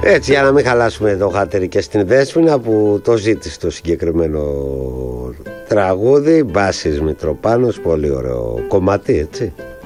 Έτσι, για να μην χαλάσουμε το χατήρι και στην Δέσποινα που το ζήτησε το συγκεκριμένο τραγούδι. Μπάσης Μητροπάνος, πολύ ωραίο κομμάτι, έτσι.